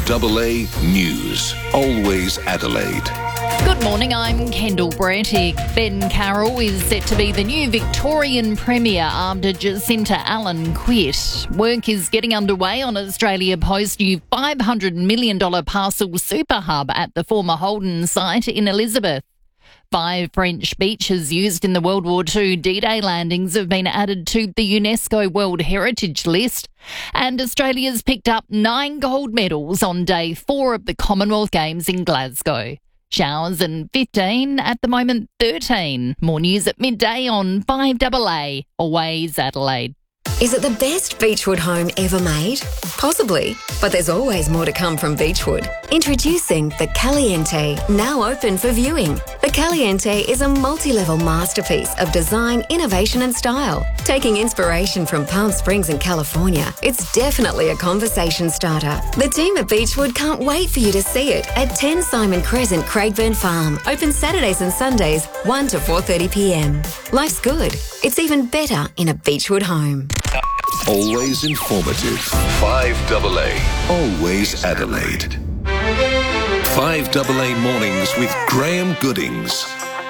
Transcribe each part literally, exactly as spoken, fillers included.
A A News. Always Adelaide. Good morning, I'm Kendall Brantick. Ben Carroll is set to be the new Victorian Premier after Jacinta Allen quit. Work is getting underway on Australia Post's new five hundred million dollars parcel super hub at the former Holden site in Elizabeth. Five French beaches used in the World War Two D-Day landings have been added to the UNESCO World Heritage List, and Australia's picked up nine gold medals on day four of the Commonwealth Games in Glasgow. Showers and fifteen, at the moment thirteen. More news at midday on five A A, Always Adelaide. Is it the best Beechwood home ever made? Possibly, but there's always more to come from Beechwood. Introducing the Caliente, now open for viewing. The Caliente is a multi-level masterpiece of design, innovation and style. Taking inspiration from Palm Springs in California, it's definitely a conversation starter. The team at Beechwood can't wait for you to see it at ten Simon Crescent, Craigburn Farm. Open Saturdays and Sundays, one to four thirty p m. Life's good. It's even better in a Beechwood home. Always informative. five A A. Always Adelaide. five A A Mornings with Graham Goodings.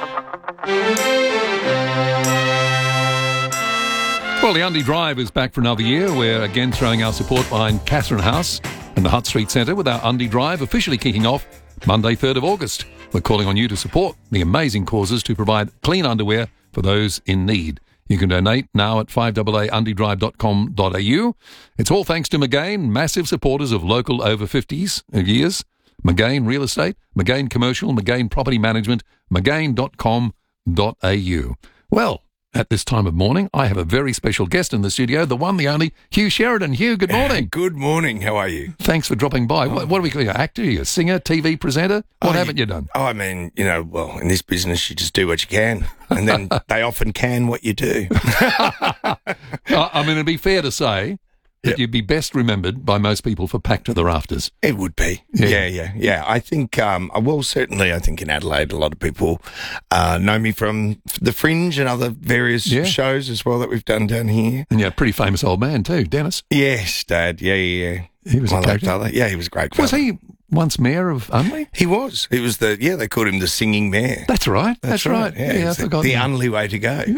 Well, the Undy Drive is back for another year. We're again throwing our support behind Catherine House and the Hutt Street Centre with our Undy Drive officially kicking off Monday, third of August. We're calling on you to support the amazing causes to provide clean underwear for those in need. You can donate now at five A A undy drive dot com dot a u. It's all thanks to McGain, massive supporters of local over fifties years. McGain Real Estate, McGain Commercial, McGain Property Management, mcgain dot com dot a u. Well, at this time of morning, I have a very special guest in the studio, the one, the only, Hugh Sheridan. Hugh, good morning. Good morning. How are you? Thanks for dropping by. Oh. What, what are we calling you? Actor? Are you a singer, T V presenter? What oh, haven't you, you done? Oh, I mean, you know, well, in this business, you just do what you can. And then they often can what you do. I mean, it'd be fair to say that yep. you'd be best remembered by most people for Packed to the Rafters. It would be. Yeah, yeah, yeah. yeah. I think, um, well, certainly I think in Adelaide, a lot of people uh, know me from The Fringe and other various yeah. shows as well that we've done down here. And you're a pretty famous old man too, Dennis. Yes, Dad. Yeah, yeah, yeah. He was My a character. Father. Yeah, he was a great Was father. he once mayor of Unley? He was. He was the, yeah, they called him the singing mayor. That's right. That's, That's right. right. Yeah, yeah I the, forgot. The Unley way to go.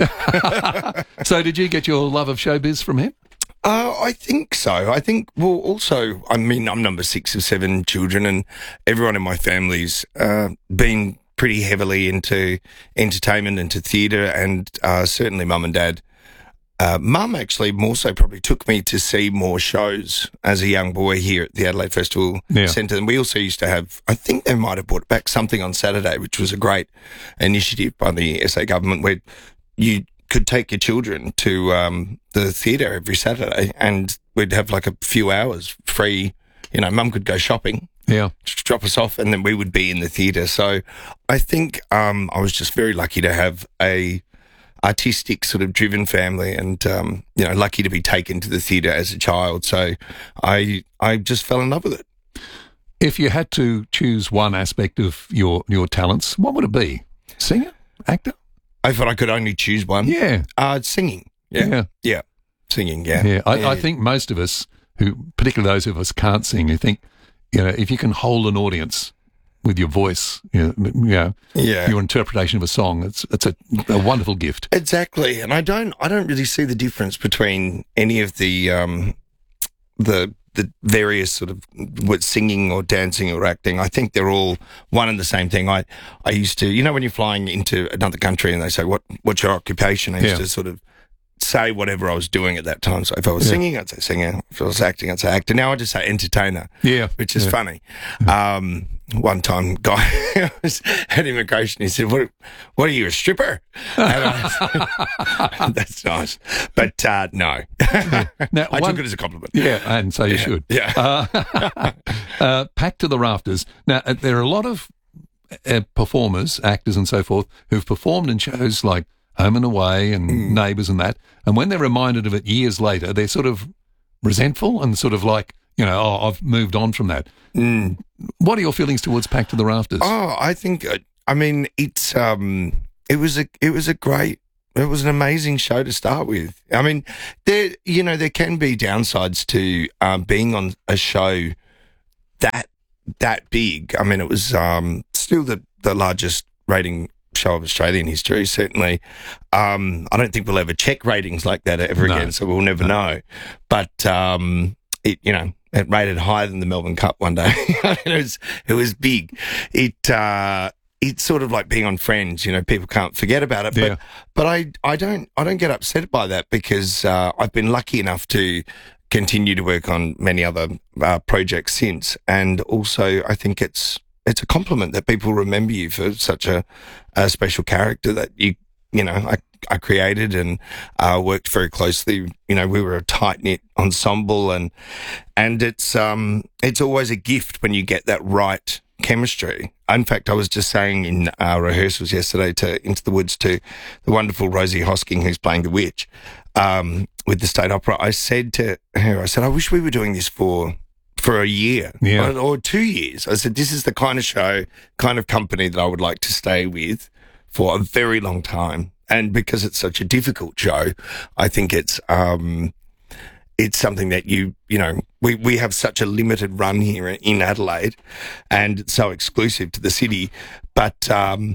So did you get your love of showbiz from him? Uh, I think so. I think, well, also, I mean, I'm number six of seven children, and everyone in my family's uh, been pretty heavily into entertainment, into theatre, and uh, certainly mum and dad. Uh, mum actually more so probably took me to see more shows as a young boy here at the Adelaide Festival yeah. Centre. And we also used to have, I think they might have brought back something on Saturday, which was a great initiative by the S A government where you could take your children to um, the theatre every Saturday and we'd have like a few hours free. You know, mum could go shopping, yeah, drop us off, and then we would be in the theatre. So I think um, I was just very lucky to have a artistic sort of driven family and, um, you know, lucky to be taken to the theatre as a child. So I I just fell in love with it. If you had to choose one aspect of your, your talents, what would it be? Singer? Actor? I thought I could only choose one. Yeah. Uh, singing. Yeah. Yeah. yeah. Singing, yeah. Yeah. I, yeah. I think most of us, who, particularly those of us can't sing, who think, you know, if you can hold an audience with your voice, you know, you know yeah. your interpretation of a song, it's it's a, a wonderful gift. Exactly. And I don't I don't really see the difference between any of the um the the various sort of what singing or dancing or acting. I think they're all one and the same thing. I, I used to, you know, when you're flying into another country and they say, what, what's your occupation? I used yeah. to sort of say whatever I was doing at that time. So if I was yeah. singing, I'd say singer. If I was acting, I'd say actor. Now I just say entertainer, yeah, which is yeah. funny. Um, one time, guy was at immigration. He said, "What? What are you, a stripper?" I, that's nice, but uh, no. Now, I one, took it as a compliment. Yeah, and so you yeah. should. Yeah. Uh, uh, Packed to the Rafters. Now uh, there are a lot of uh, performers, actors, and so forth who've performed in shows like Home and Away and mm. Neighbours and that, and when they're reminded of it years later, they're sort of resentful and sort of like, you know, oh, I've moved on from that. Mm. What are your feelings towards Packed to the Rafters? Oh, I think, uh, I mean, it's um, it was a it was a great, it was an amazing show to start with. I mean, there, you know, there can be downsides to um, being on a show that that big. I mean, it was um, still the, the largest rating show of Australian history, certainly. Um, I don't think we'll ever check ratings like that ever No. again, so we'll never No. know. But, um, it, you know, it rated higher than the Melbourne Cup one day. it was, it was big. It, uh, it's sort of like being on Friends, you know, people can't forget about it. Yeah. But, but I, I don't, I don't get upset by that because, uh, I've been lucky enough to continue to work on many other, uh, projects since. And also I think it's, it's a compliment that people remember you for such a, a special character that you, you know, I, I created and uh, worked very closely. You know, we were a tight knit ensemble, and and it's um it's always a gift when you get that right chemistry. In fact, I was just saying in our rehearsals yesterday to Into the Woods to the wonderful Rosie Hosking, who's playing the witch um, with the State Opera. I said to her, I said, I wish we were doing this for. for a year Yeah. or, or two years. I said, this is the kind of show, kind of company that I would like to stay with for a very long time. And because it's such a difficult show, I think it's, um, it's something that you, you know, we, we have such a limited run here in Adelaide and it's so exclusive to the city, but, um,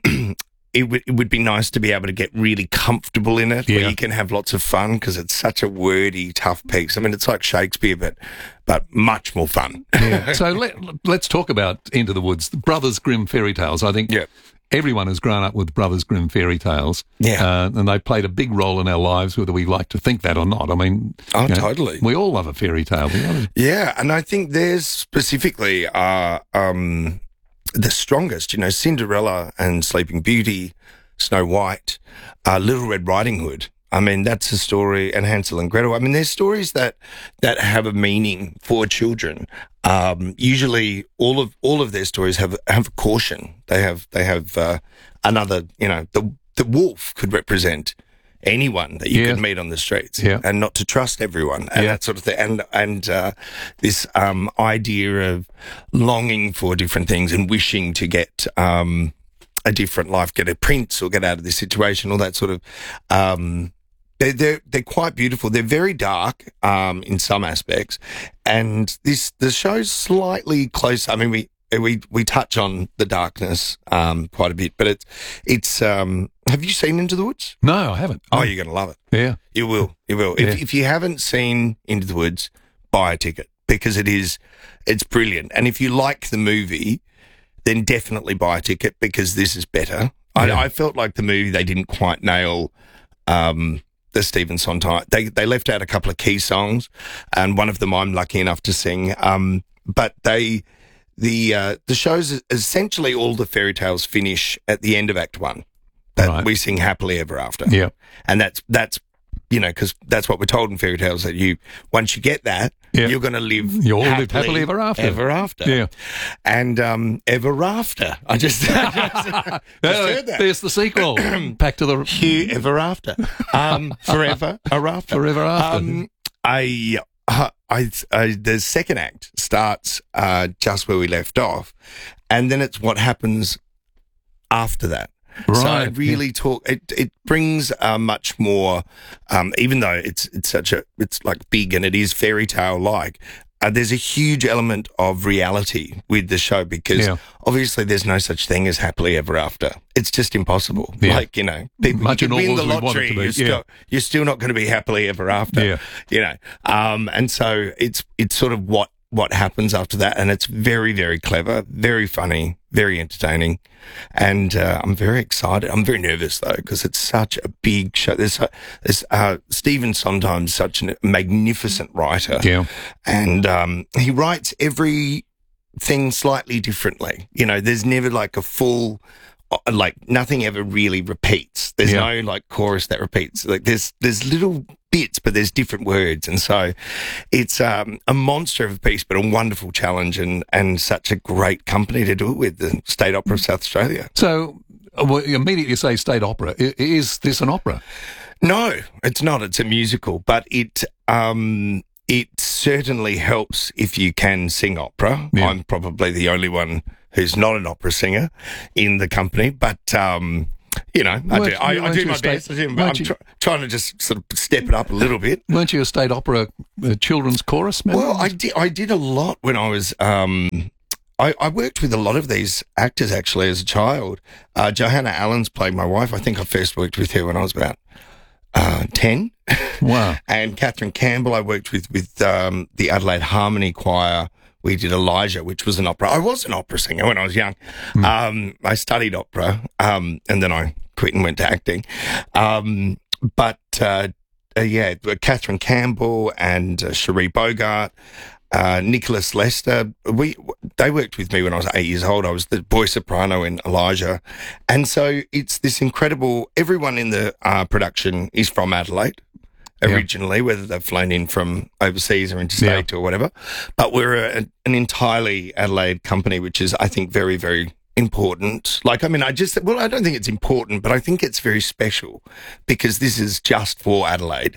It would it would be nice to be able to get really comfortable in it, Yeah. where you can have lots of fun because it's such a wordy, tough piece. I mean, it's like Shakespeare, but but much more fun. Yeah. So let, let's talk about Into the Woods, Brothers Grimm fairy tales. I think Yeah. everyone has grown up with Brothers Grimm fairy tales. Yeah. Uh, and they played a big role in our lives, whether we like to think that or not. I mean, Oh, you know, totally. We all love a fairy tale. We love it. Yeah, and I think theirs specifically are um, the strongest. You know, Cinderella and Sleeping Beauty, Snow White, uh, Little Red Riding Hood. I mean, that's a story, and Hansel and Gretel. I mean, there's stories that that have a meaning for children. Um, usually, all of all of their stories have have caution. They have they have uh, another. You know, the the wolf could represent anyone that you Yeah. could meet on the streets, Yeah. and not to trust everyone, and Yeah. that sort of thing. And and uh, this um, idea of longing for different things and wishing to get. Um, a different life, get a prince or get out of this situation, all that sort of, um, they're, they're, they're quite beautiful. They're very dark, um, in some aspects. And this, the show's slightly close. I mean, we, we, we touch on the darkness, um, quite a bit, but it's, it's, um, have you seen Into the Woods? No, I haven't. Oh, you're going to love it. Yeah. You will. You will. Yeah. If, if you haven't seen Into the Woods, buy a ticket because it is, it's brilliant. And if you like the movie, then definitely buy a ticket because this is better. I, Yeah. I felt like the movie, they didn't quite nail um, the Stephen Sondheim. They they left out a couple of key songs, and one of them I'm lucky enough to sing. Um, but they the uh, the show's essentially all the fairy tales finish at the end of Act One. That Right. we sing happily ever after. Yeah. And that's that's you know, because that's what we're told in fairy tales, that you once you get that, Yeah. you're going to live You'll live happily ever after. Ever after. Yeah. And um, ever after. I just, just, just Uh, heard that. There's the sequel. Back to the Hugh ever after. Um, forever ever after. Forever After. Um, I, uh, I, I, the second act starts uh, just where we left off, and then it's what happens after that. So Right, it really talk. It it brings uh, much more, um, even though it's it's such a it's like big and it is fairy tale like. Uh, there's a huge element of reality with the show because Yeah. obviously there's no such thing as happily ever after. It's just impossible. Yeah. Like, you know, people Much you can in all win the as we want it lottery, to be, you're, yeah. still, you're still not going to be happily ever after. Yeah. You know, um, and so it's it's sort of what what happens after that, and it's very very clever, very funny, very entertaining, and uh, I'm very excited. I'm very nervous though because it's such a big show. There's, a, there's uh, Stephen Sondheim's such a magnificent writer, Yeah. and um, he writes everything slightly differently. You know, there's never like a full. Like nothing ever really repeats. There's Yeah. no like chorus that repeats. Like there's there's little bits, but there's different words, and so it's um, a monster of a piece, but a wonderful challenge, and and such a great company to do it with, the State Opera of South Australia. So uh, well, you immediately say state opera. I- Is this an opera? No, it's not. It's a musical, but it um it certainly helps if you can sing opera. Yeah. I'm probably the only one who's not an opera singer in the company, but um, you know, I Weren't do, I, you- I weren't do you my a state- best. I do, but I'm weren't you- tr- trying to just sort of step it up a little bit. Weren't you a state opera uh, children's chorus member? Well, I did. I did a lot when I was um, I, I worked with a lot of these actors actually as a child. Uh, Johanna Allen's played my wife. I think I first worked with her when I was about uh, ten. Wow. And Catherine Campbell, I worked with with um, the Adelaide Harmony Choir. We did Elijah, which was an opera. I was an opera singer when I was young. Mm. Um, I studied opera, um, and then I quit and went to acting. Um, but uh, uh, yeah, Catherine Campbell and uh, Cherie Bogart, uh, Nicholas Lester. We they worked with me when I was eight years old. I was the boy soprano in Elijah, and so it's this incredible. Everyone in the uh, production is from Adelaide. Originally, yeah. Whether they've flown in from overseas or interstate yeah. or whatever. But we're a, an entirely Adelaide company, which is, I think, very, very important. Like, I mean, I just, well, I don't think it's important, but I think it's very special because this is just for Adelaide.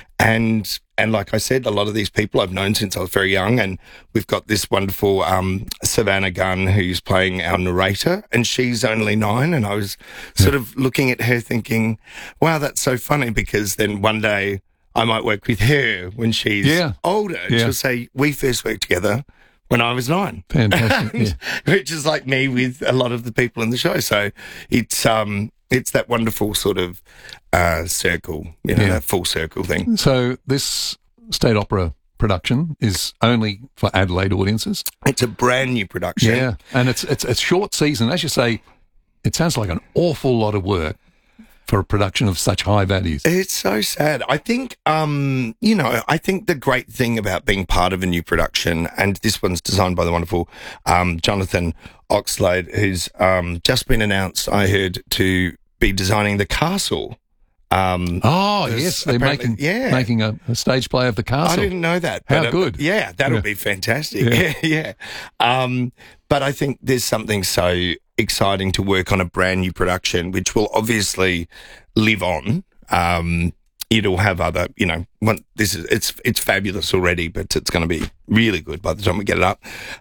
And, and like I said, a lot of these people I've known since I was very young, and we've got this wonderful um, Savannah Gunn who's playing our narrator, and she's only nine. And I was sort yeah. of looking at her thinking, wow, that's so funny, because then one day I might work with her when she's yeah. older. Yeah. She'll say, we first worked together when I was nine. Fantastic. Yeah. Which is like me with a lot of the people in the show. So it's um it's that wonderful sort of uh, circle, you know, yeah. that full circle thing. So this State Opera production is only for Adelaide audiences? It's a brand new production. Yeah, and it's it's a short season. As you say, it sounds like an awful lot of work for a production of such high values. It's so sad. I think, um, you know, I think the great thing about being part of a new production, and this one's designed by the wonderful um, Jonathan Oxlade, who's um, just been announced, I heard, to be designing The Castle. Um, oh, yes, they're making yeah. making a, a stage play of The Castle. I didn't know that. How but, good. Uh, yeah, that'll yeah. be fantastic. Yeah, yeah. yeah. Um, but I think there's something so exciting to work on a brand new production, which will obviously live on. Um, it'll have other, you know, one, this is it's it's fabulous already, but it's going to be really good by the time we get it up.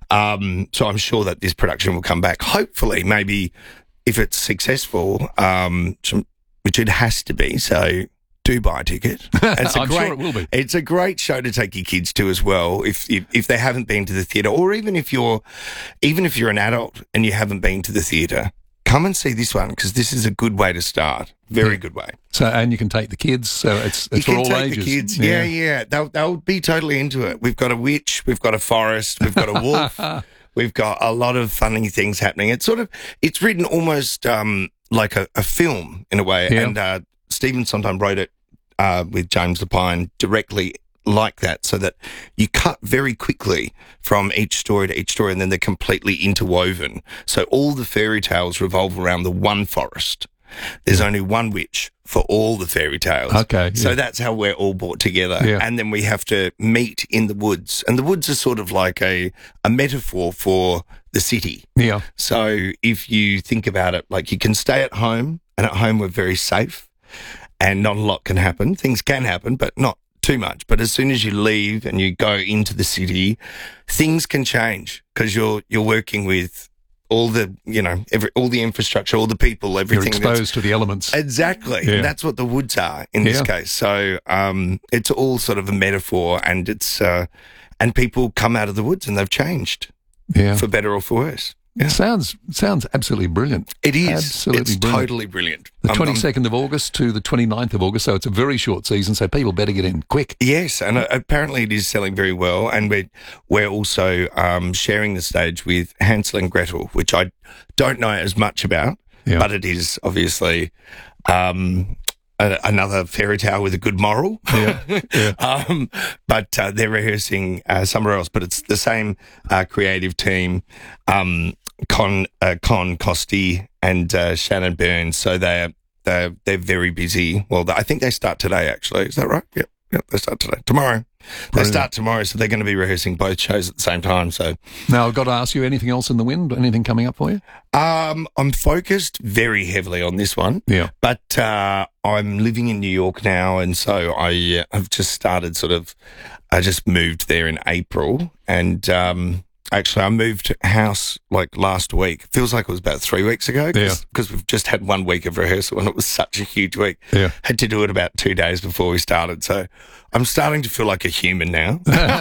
Um, so I'm sure that this production will come back. Hopefully, maybe if it's successful, um, some, which it has to be. So do buy a ticket. It's a I'm great, sure it will be. It's a great show to take your kids to as well, if if, if they haven't been to the theatre, or even if you're even if you're an adult and you haven't been to the theatre, come and see this one, because this is a good way to start. Very yeah. good way. So, and you can take the kids. So it's it's you for can all take ages. The kids. Yeah, yeah. yeah. They'll they'll be totally into it. We've got a witch. We've got a forest. We've got a wolf. We've got a lot of funny things happening. It's sort of it's written almost um, like a, a film in a way. Yeah. And uh, Stephen Sondheim wrote it uh, with James Lapine directly like that, so that you cut very quickly from each story to each story, and then they're completely interwoven. So all the fairy tales revolve around the one forest. There's only one witch for all the fairy tales. Okay. So yeah. that's how we're all brought together. Yeah. And then we have to meet in the woods. And the woods are sort of like a, a metaphor for the city. Yeah. So if you think about it, like you can stay at home, and at home we're very safe and not a lot can happen. Things can happen, but not too much. But as soon as you leave and you go into the city, things can change, because you're you're working with all the, you know, every, all the infrastructure, all the people, everything. You're exposed to the elements. Exactly. Yeah. And that's what the woods are in this yeah. case. So um, it's all sort of a metaphor, and it's uh, and people come out of the woods and they've changed, yeah. for better or for worse. Yeah. Sounds sounds absolutely brilliant. It is. Absolutely it's brilliant. totally brilliant. The Um, twenty-second of August to the twenty-ninth of August, so it's a very short season, so people better get in quick. Yes, and uh, apparently it is selling very well, and we're, we're also um, sharing the stage with Hansel and Gretel, which I don't know as much about, Yeah. but it is obviously um, a, another fairy tale with a good moral. Yeah, yeah. um, but uh, they're rehearsing uh, somewhere else, but it's the same uh, creative team, um, Con uh, Con Costi and uh, Shannon Burns. So they're they're they're very busy. Well, I think they start today. Actually, is that right? Yep, yep. They start today. Tomorrow. They Brilliant. start tomorrow, so they're going to be rehearsing both shows at the same time. So Now, I've got to ask you, anything else in the wind? Anything coming up for you? um, I'm focused very heavily on this one. Yeah. But uh, I'm living in New York now, and so I uh, have just started sort of. I just moved there in April, and um, Actually, I moved house like last week. Feels like it was about three weeks ago because Yeah. we've just had one week of rehearsal and it was such a huge week. Yeah. Had to do it about two days before we started. So I'm starting to feel like a human now.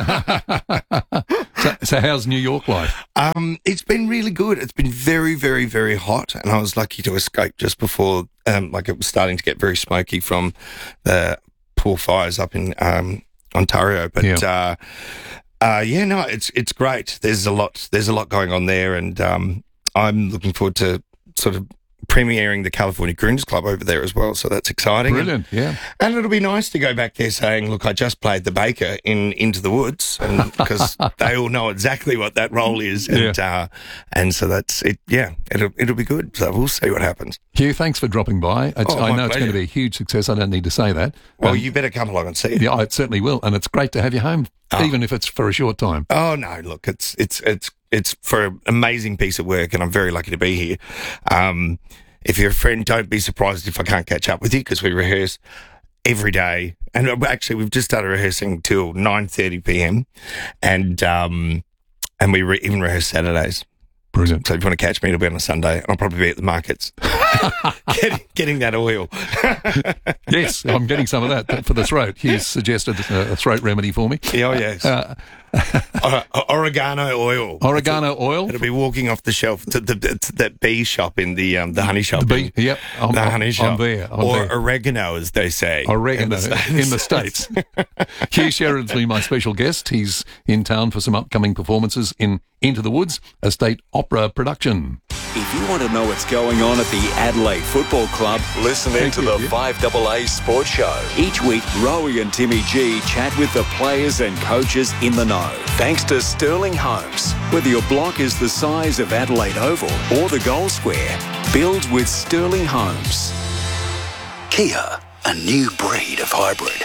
so, so how's New York life? Um, it's been really good. It's been very, very, very hot, and I was lucky to escape just before, um, like it was starting to get very smoky from the poor fires up in um, Ontario. But Yeah. uh, uh, yeah, no, it's it's great. There's a lot. There's a lot going on there, and um, I'm looking forward to sort of premiering the California Goons Club over there as well. So that's exciting. Brilliant, yeah. And it'll be nice to go back there saying, look, I just played the baker in Into the Woods, and because they all know exactly what that role is. And uh, and so that's it. Yeah, it'll, it'll be good. So we'll see what happens. Hugh, thanks for dropping by. It's, Oh, I my know it's going to pleasure. be a huge success. I don't need to say that. Well, Um, you better come along and see it. yeah, I certainly will. And it's great to have you home, Oh. even if it's for a short time. Oh, no, look, it's it's it's it's for an amazing piece of work, and I'm very lucky to be here. Um, if you're a friend, don't be surprised if I can't catch up with you because we rehearse every day. And uh, actually, we've just started rehearsing till nine thirty p.m. and um, and we re- even rehearse Saturdays. Brilliant. So if you want to catch me, it'll be on a Sunday, and I'll probably be at the markets getting, getting that oil. Yes, I'm getting some of that for the throat. He's suggested a throat remedy for me. Oh, yes. Uh, Uh, oregano oil. Oregano oil. It'll be walking off the shelf to, the, to that bee shop in the um, the honey shop. The bee, in- yep. I'm, the I'm- honey shop. I'm there. I'm or there. oregano, as they say. Oregano in in the States. Hugh Sheridan's been my special guest. He's in town for some upcoming performances in Into the Woods, a state opera production. If you want to know what's going on at the Adelaide Football Club, listen in Thank to you, the yeah. five A A Sports Show. Each week, Rowie and Timmy G chat with the players and coaches in the know. Thanks to Sterling Homes. Whether your block is the size of Adelaide Oval or the goal square, build with Sterling Homes. Kia, a new breed of hybrid.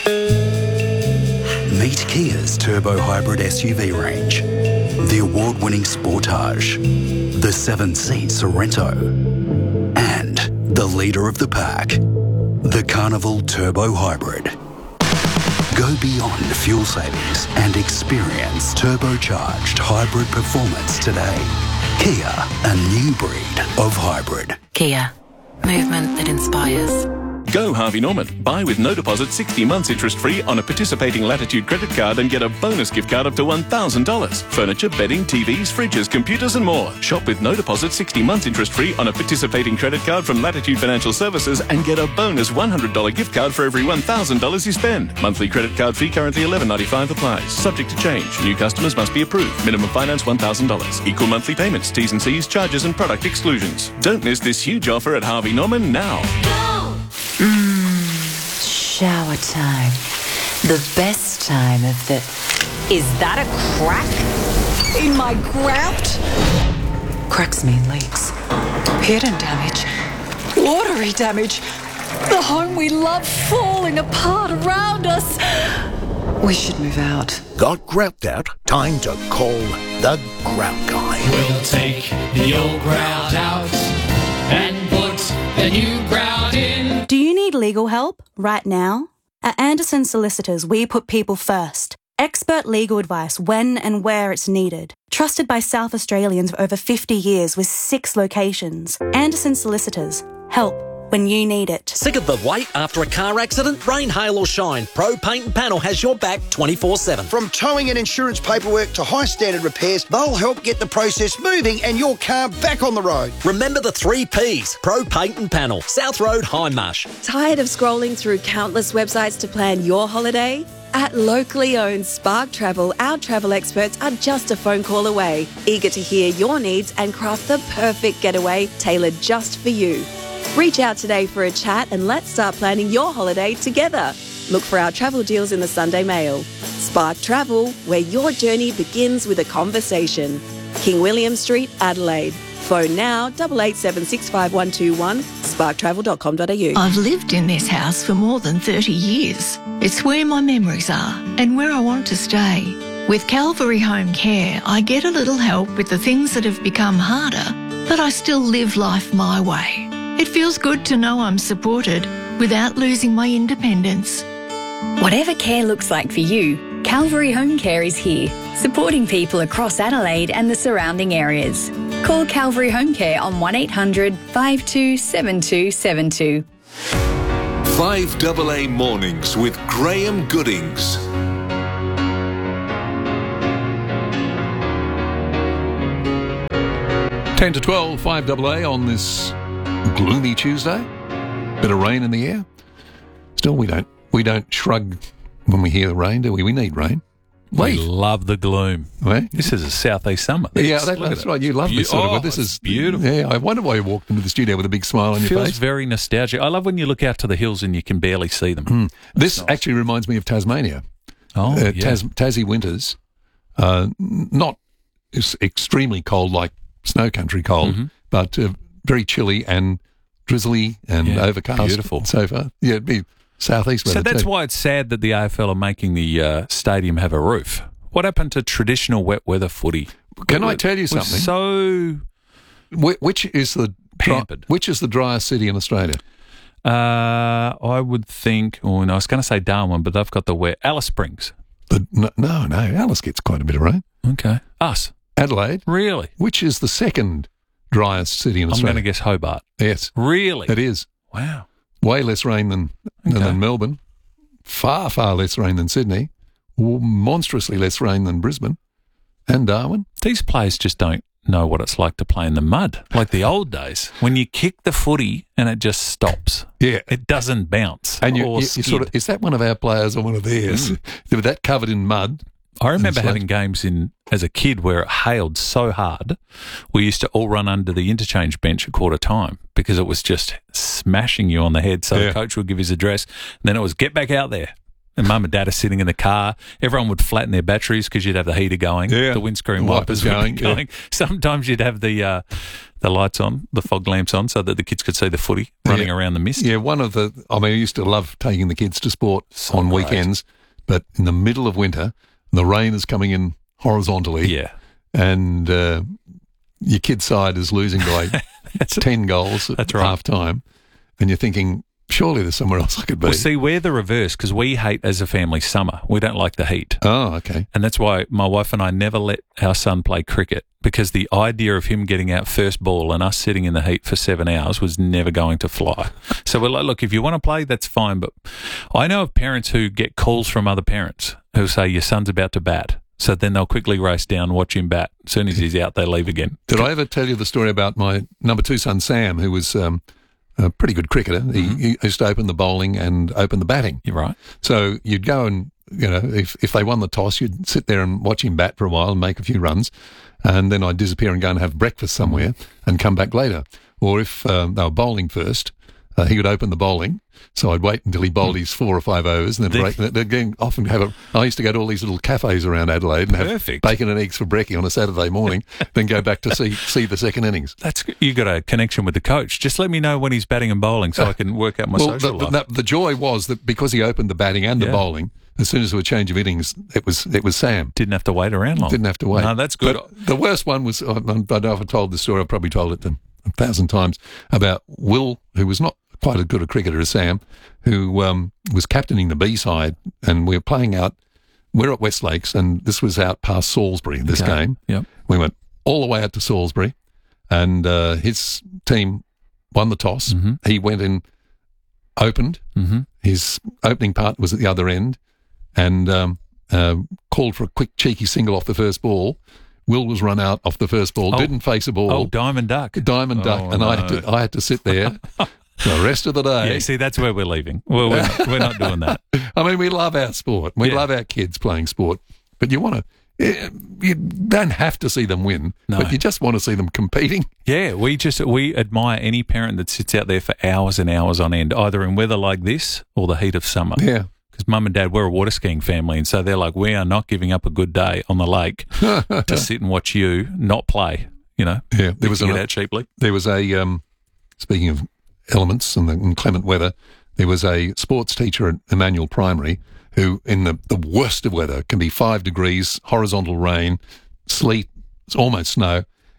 Meet Kia's turbo hybrid S U V range. The award-winning Sportage, the seven-seat Sorrento, and the leader of the pack, the Carnival Turbo Hybrid. Go beyond fuel savings and experience turbocharged hybrid performance today. Kia, a new breed of hybrid. Kia, movement that inspires. Go Harvey Norman. Buy with no deposit sixty months interest-free on a participating Latitude credit card and get a bonus gift card up to one thousand dollars. Furniture, bedding, T Vs, fridges, computers and more. Shop with no deposit sixty months interest-free on a participating credit card from Latitude Financial Services and get a bonus one hundred dollars gift card for every one thousand dollars you spend. Monthly credit card fee currently eleven ninety-five applies. Subject to change. New customers must be approved. Minimum finance one thousand dollars. Equal monthly payments. T's and C's, charges and product exclusions. Don't miss this huge offer at Harvey Norman now. Shower time. The best time of the... Is that a crack in my grout? Cracks mean leaks. Hidden damage. Watery damage. The home we love falling apart around us. We should move out. Got grout out? Time to call the Grout Guy. We'll take the old grout out and put the new grout in. Do you need legal help right now? At Anderson Solicitors, we put people first. Expert legal advice when and where it's needed. Trusted by South Australians for over fifty years with six locations. Anderson Solicitors. Help when you need it. Sick of the wait after a car accident? Rain, hail or shine, Pro Paint and Panel has your back twenty-four seven. From towing and insurance paperwork to high standard repairs, they'll help get the process moving and your car back on the road. Remember the three Ps, Pro Paint and Panel, South Road, Hindmarsh. Tired of scrolling through countless websites to plan your holiday? At locally owned Spark Travel, our travel experts are just a phone call away, eager to hear your needs and craft the perfect getaway tailored just for you. Reach out today for a chat and let's start planning your holiday together. Look for our travel deals in the Sunday Mail. Spark Travel, where your journey begins with a conversation. King William Street, Adelaide. Phone now, eight eight seven six five one two one, spark travel dot com dot a u. I've lived in this house for more than thirty years. It's where my memories are and where I want to stay. With Calvary Home Care, I get a little help with the things that have become harder, but I still live life my way. It feels good to know I'm supported without losing my independence. Whatever care looks like for you, Calvary Home Care is here, supporting people across Adelaide and the surrounding areas. Call Calvary Home Care on one eight hundred five two seven two seven two. five A A Mornings with Graham Goodings. ten to twelve, five A A on this gloomy Tuesday. Bit of rain in the air. Still, we don't we don't shrug when we hear the rain, do we? We need rain. We love the gloom. Right? This is a southeast summer. Yeah, that, that's right. You love this sort of. Oh, But this is beautiful. Yeah, I wonder why you walked into the studio with a big smile on your Feels face. very nostalgic. I love when you look out to the hills and you can barely see them. Mm. This actually reminds me of Tasmania. Oh, uh, yeah. Tas- Tassie winters, uh, not ex- extremely cold like snow country cold, Mm-hmm. but uh, very chilly and drizzly and Yeah, overcast. beautiful. So far. Yeah, it'd be southeast weather So that's too. why it's sad that the A F L are making the uh, stadium have a roof. What happened to traditional wet weather footy? Can I It tell you was something? So Wh- which is the dry, pampered. which is the driest city in Australia? Uh, I would think, oh, no, I was going to say Darwin, but they've got the wet. Alice Springs. The, no, no, no, Alice gets quite a bit of rain. Okay. Us. Adelaide. Really? Which is the second driest city in I'm Australia? going to guess Hobart. Yes. Really? It is. Wow. Way less rain than, than, Okay. than Melbourne. Far, far less rain than Sydney. Monstrously less rain than Brisbane and Darwin. These players just don't know what it's like to play in the mud, like the old days when you kick the footy and it just stops. Yeah. It doesn't bounce. And you, or you, you sort of, is that one of our players or one of theirs? With that covered in mud. I remember It's like- having games in as a kid where it hailed so hard, we used to all run under the interchange bench at quarter time because it was just smashing you on the head. So Yeah. the coach would give his address, and then it was get back out there. And mum and dad are sitting in the car. Everyone would flatten their batteries because you'd have the heater going, Yeah. the windscreen The wipers wipers would going, be yeah. going. Sometimes you'd have the uh, the lights on, the fog lamps on, so that the kids could see the footy running Yeah. around the mist. Yeah, one of the, I mean, I used to love taking the kids to sport on great. weekends, but in the middle of winter, the rain is coming in horizontally. Yeah. And uh, your kid's side is losing by ten goals at That's right. half time. And you're thinking, surely there's somewhere else I could be. Well, see, we're the reverse because we hate as a family summer. We don't like the heat. Oh, okay. And that's why my wife and I never let our son play cricket because the idea of him getting out first ball and us sitting in the heat for seven hours was never going to fly. So we're like, look, if you want to play, that's fine. But I know of parents who get calls from other parents who say, your son's about to bat. So then they'll quickly race down, watch him bat. As soon as he's out, they leave again. Did I ever tell you the story about my number two son, Sam, who was um, a pretty good cricketer? He, he used to open the bowling and open the batting. You're right. So you'd go and, you know, if, if they won the toss, you'd sit there and watch him bat for a while and make a few runs. And then I'd disappear and go and have breakfast somewhere and come back later. Or if um, they were bowling first, uh, he would open the bowling. So I'd wait until he bowled his four or five overs and then break. They'd again often have a. I used to go to all these little cafes around Adelaide and have Perfect. bacon and eggs for brekkie on a Saturday morning, then go back to see see the second innings. That's you got a connection with the coach. Just let me know when he's batting and bowling so I can work out my well, social the, life. the, the joy was that because he opened the batting and the Yeah. bowling, as soon as there was a change of innings, it was it was Sam. Didn't have to wait around long. Didn't have to wait. No, that's good. But the worst one was, I don't know if I told the story, I've probably told it to a thousand times, about Will, who was not quite as good a cricketer as Sam, who um, was captaining the B side, and we were playing out, we're at West Lakes, and this was out past Salisbury, this Okay. game. Yep. We went all the way out to Salisbury, and uh, his team won the toss. Mm-hmm. He went in, opened. Mm-hmm. His opening part was at the other end, and um, uh, called for a quick cheeky single off the first ball. Will was run out off the first ball, Oh. didn't face a ball. Oh, Diamond Duck. Diamond Duck, Oh, and I had no. to I had to sit there the rest of the day. Yeah, see, that's where we're leaving. Well, we're not, we're not doing that. I mean, we love our sport. We Yeah. love our kids playing sport, but you want to. You don't have to see them win, No. but you just want to see them competing. Yeah, we just we admire any parent that sits out there for hours and hours on end, either in weather like this or the heat of summer. Yeah. Because mum and dad, we're a water skiing family, and so they're like, we are not giving up a good day on the lake to sit and watch you not play. You know, Yeah, there was get a out cheaply. there was a um, speaking of elements and the inclement weather, there was a sports teacher at Emmanuel Primary who, in the, the worst of weather, can be five degrees, horizontal rain, sleet, it's almost snow,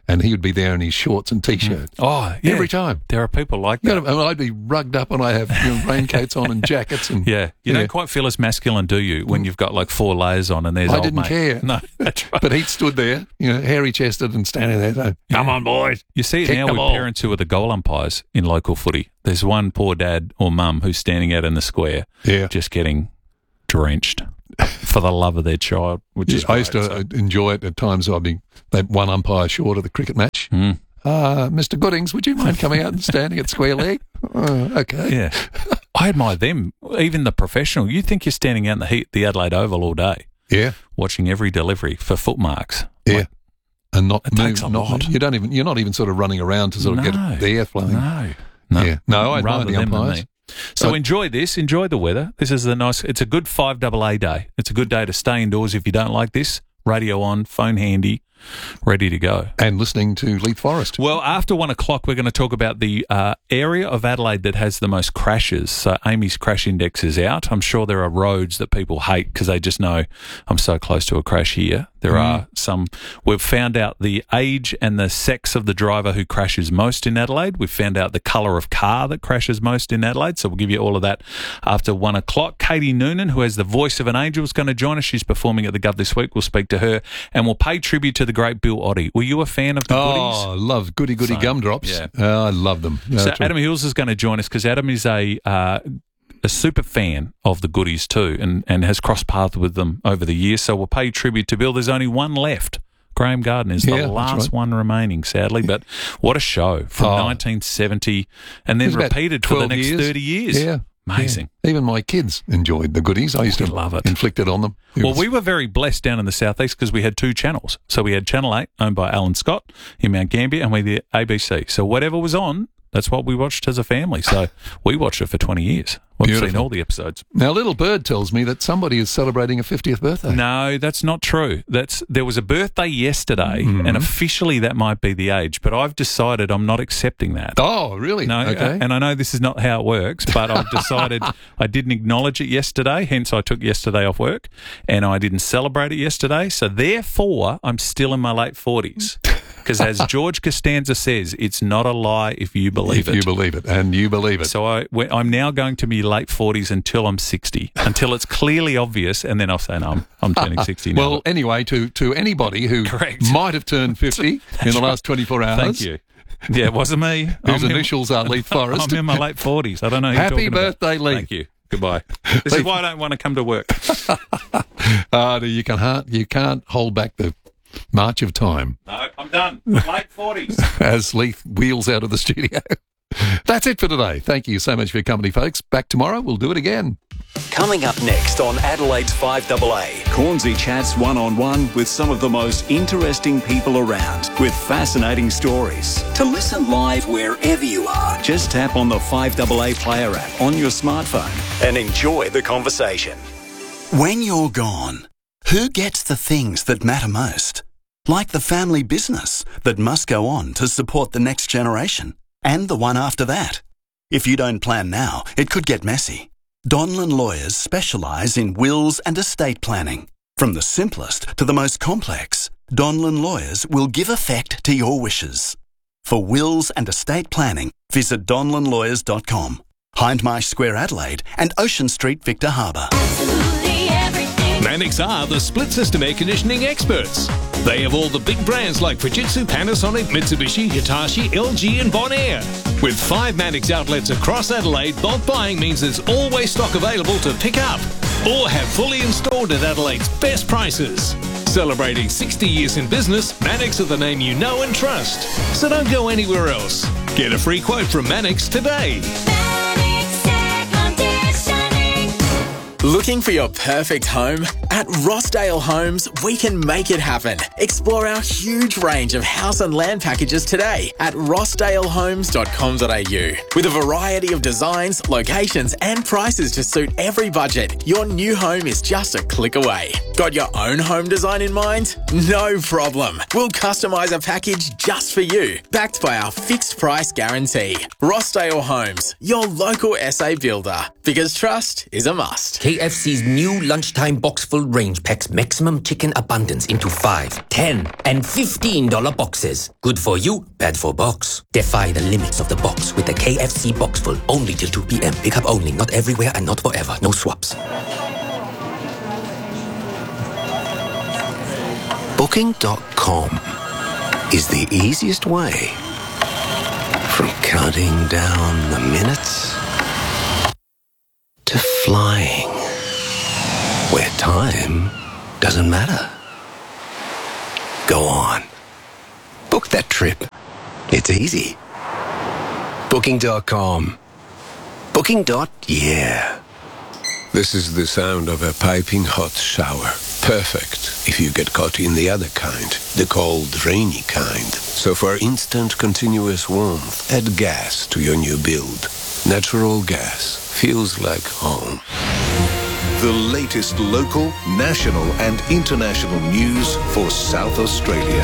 and he would be there in his shorts and T-shirt. Oh, yeah. Every time. There are people like You that. gotta- I'd be rugged up and I have you know, raincoats on and jackets. And Yeah, you yeah. don't quite feel as masculine, do you, when you've got like four layers on and there's I old didn't mate. care. No, that's right. But he stood there, you know, hairy-chested and standing there saying, come on, boys. You see it Kick now the with ball. parents who are the goal umpires in local footy. There's one poor dad or mum who's standing out in the square, Yeah. just getting drenched for the love of their child, which is Yeah, I used to great, so- uh, enjoy it at times. I'd be that one umpire short of the cricket match. Mm. Uh, Mister Goodings, would you mind coming out and standing at square leg? Uh, okay. Yeah. I admire them, even the professional. You think you're standing out in the heat at the Adelaide Oval all day, Yeah. watching every delivery for footmarks. Yeah. And not It takes a not, lot. You don't even. You're not even sort of running around to sort of No. get the air flowing. No. No. Yeah. No, I admire Rather the them than umpires. me. So Uh, enjoy this. Enjoy the weather. This is the nice. It's a good five double A day. It's a good day to stay indoors if you don't like this. Radio on, phone handy, ready to go. And listening to Leith Forest. Well, after one o'clock, we're going to talk about the uh, area of Adelaide that has the most crashes. So Amy's crash index is out. I'm sure there are roads that people hate because they just know I'm so close to a crash here. There Mm. are some. We've found out the age and the sex of the driver who crashes most in Adelaide. We've found out the colour of car that crashes most in Adelaide. So we'll give you all of that after one o'clock. Katie Noonan, who has the voice of an angel, is going to join us. She's performing at the Gov this week. We'll speak to her and we'll pay tribute to the great Bill Oddie. Were you a fan of the goodies? Oh, I love goody goody Same. gumdrops. Yeah. Uh, I love them. Yeah, So that's right. Adam Hills is going to join us because Adam is a uh, a super fan of the goodies too, and, and has crossed paths with them over the years. So we'll pay tribute to Bill. There's only one left. Graham Garden is Yeah, the that's last right. one remaining, sadly. But what a show from Oh. nineteen seventy, and It then was about repeated for the twelve next years. thirty years. Yeah. Amazing. Yeah. Even my kids enjoyed the goodies. I used to love it. inflict it on them. It Well, was- we were very blessed down in the southeast because we had two channels. So we had Channel eight, owned by Alan Scott in Mount Gambier, and we had the A B C. So whatever was on, that's what we watched as a family. So we watched it for twenty years. We've Beautiful. seen all the episodes. Now, Little Bird tells me that somebody is celebrating a fiftieth birthday. No, that's not true. That's there was a birthday yesterday, Mhm. and officially that might be the age. But I've decided I'm not accepting that. Oh, really? No, Okay. uh, and I know this is not how it works, but I've decided I didn't acknowledge it yesterday. Hence, I took yesterday off work, and I didn't celebrate it yesterday. So therefore, I'm still in my late forties. Because as George Costanza says, it's not a lie if you believe if it. you believe it, and you believe it. So I, when- I'm now going to be late forties until I'm sixty, until it's clearly obvious, and then I'll say, no, I'm, I'm turning sixty now. Well, anyway, to, to anybody who Correct. might have turned fifty in the last twenty-four hours. Thank you. Yeah, it wasn't me. Whose I'm in- initials are Leith Forest. I'm in my late forties. I don't know who you're Happy talking about. birthday, Leith. Thank you. Goodbye. This is why I don't want to come to work. Uh, you, can't, you can't hold back the march of time No, I'm done. Late forties. as Leith wheels out of the studio. That's it for today. Thank you so much for your company, folks. Back tomorrow. We'll do it again. Coming up next on Adelaide's five double A, Cornsey chats one-on-one with some of the most interesting people around with fascinating stories. To listen live wherever you are, just tap on the five double A player app on your smartphone and enjoy the conversation. When you're gone, who gets the things that matter most? Like the family business that must go on to support the next generation and the one after that. If you don't plan now, it could get messy. Donlan Lawyers specialise in wills and estate planning. From the simplest to the most complex, Donlan Lawyers will give effect to your wishes. For wills and estate planning, visit donlan lawyers dot com. Hindmarsh Square Adelaide and Ocean Street Victor Harbour. Mannix are the split system air conditioning experts. They have all the big brands like Fujitsu, Panasonic, Mitsubishi, Hitachi, L G and Bonaire. With five Mannix outlets across Adelaide, bulk buying means there's always stock available to pick up or have fully installed at Adelaide's best prices. Celebrating sixty years in business, Mannix are the name you know and trust. So don't go anywhere else. Get a free quote from Mannix today. Looking for your perfect home? At Rossdale Homes, we can make it happen. Explore our huge range of house and land packages today at rossdale homes dot com dot a u. With a variety of designs, locations and prices to suit every budget, your new home is just a click away. Got your own home design in mind? No problem. We'll customise a package just for you, backed by our fixed price guarantee. Rossdale Homes, your local S A builder. Because trust is a must. K F C's new lunchtime box-full range packs maximum chicken abundance into five, ten, and fifteen dollar boxes. Good for you, bad for box. Defy the limits of the box with the K F C box-full. Only till two p.m. Pickup only, not everywhere and not forever. No swaps. Booking dot com is the easiest way from counting down the minutes to flying, where time doesn't matter. Go on. Book that trip. It's easy. Booking dot com. Booking. Yeah. This is the sound of a piping hot shower. Perfect if you get caught in the other kind, the cold, rainy kind. So for instant, continuous warmth, add gas to your new build. Natural gas feels like home. The latest local, national and international news for South Australia.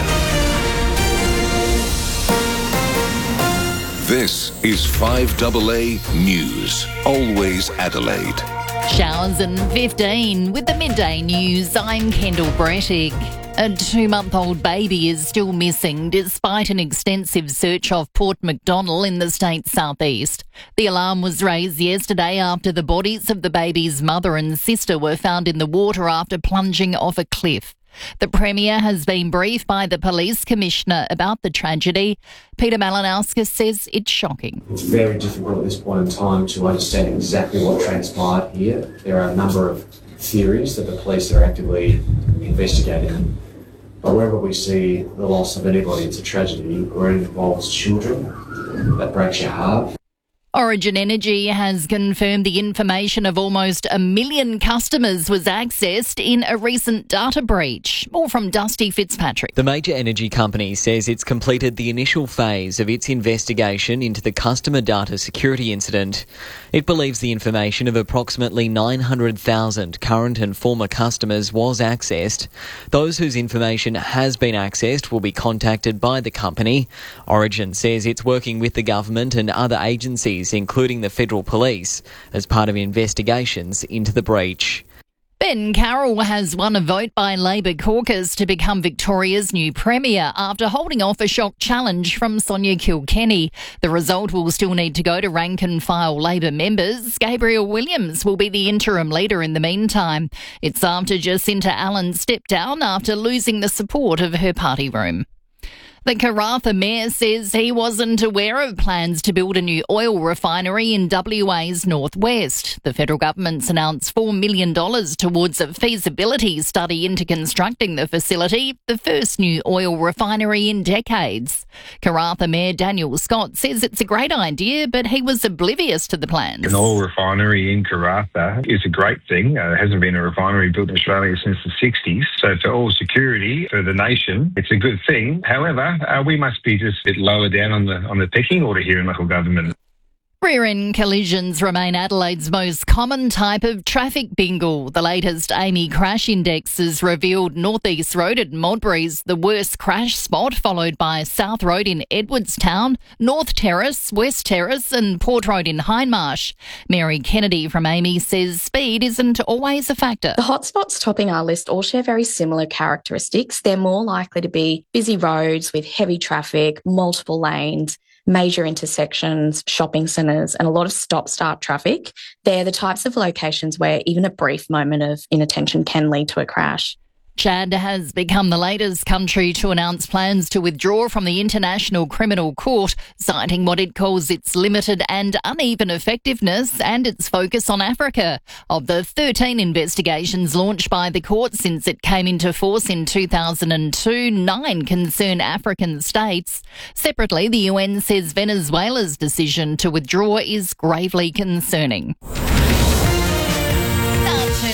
This is five A A News, always Adelaide. Showers and fifteen with the midday news. I'm Kendall Brettig. A two-month-old baby is still missing despite an extensive search off Port MacDonnell in the state's southeast. The alarm was raised yesterday after the bodies of the baby's mother and sister were found in the water after plunging off a cliff. The Premier has been briefed by the Police Commissioner about the tragedy. Peter Malinauskas says it's shocking. It's very difficult at this point in time to understand exactly what transpired here. There are a number of theories that the police are actively investigating. But wherever we see the loss of anybody, it's a tragedy. Where it involves children, that breaks your heart. Origin Energy has confirmed the information of almost a million customers was accessed in a recent data breach. More from Dusty Fitzpatrick. The major energy company says it's completed the initial phase of its investigation into the customer data security incident. It believes the information of approximately nine hundred thousand current and former customers was accessed. Those whose information has been accessed will be contacted by the company. Origin says it's working with the government and other agencies, including the Federal Police, as part of investigations into the breach. Ben Carroll has won a vote by Labor caucus to become Victoria's new Premier after holding off a shock challenge from Sonia Kilkenny. The result will still need to go to rank and file Labor members. Gabriel Williams will be the interim leader in the meantime. It's after Jacinta Allen stepped down after losing the support of her party room. The Karratha Mayor says he wasn't aware of plans to build a new oil refinery in W A's northwest. The federal government's announced four million dollars towards a feasibility study into constructing the facility, the first new oil refinery in decades. Karratha Mayor Daniel Scott says it's a great idea, but he was oblivious to the plans. An oil refinery in Karratha is a great thing. Uh, there hasn't been a refinery built in Australia since the sixties. So for oil security for the nation, it's a good thing. However, Uh, we must be just a bit lower down on the on the pecking order here in local government. Rear-end collisions remain Adelaide's most common type of traffic bingle. The latest A M I crash index has revealed North East Road at Modbury's the worst crash spot, followed by South Road in Edwardstown, North Terrace, West Terrace and Port Road in Hindmarsh. Mary Kennedy from A M I says speed isn't always a factor. The hotspots topping our list all share very similar characteristics. They're more likely to be busy roads with heavy traffic, multiple lanes, major intersections, shopping centres and a lot of stop-start traffic. They're the types of locations where even a brief moment of inattention can lead to a crash. Chad has become the latest country to announce plans to withdraw from the International Criminal Court, citing what it calls its limited and uneven effectiveness and its focus on Africa. Of the thirteen investigations launched by the court since it came into force in two thousand two, nine concern African states. Separately, the U N says Venezuela's decision to withdraw is gravely concerning. Now,